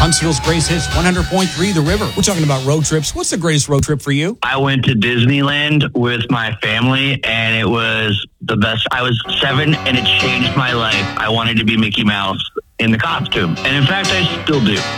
Huntsville's Grace Hits 100.3 The River. We're talking about road trips. What's the greatest road trip for you? I went to Disneyland with my family, and it was the best. I was 7, and it changed my life. I wanted to be Mickey Mouse in the costume. And in fact, I still do.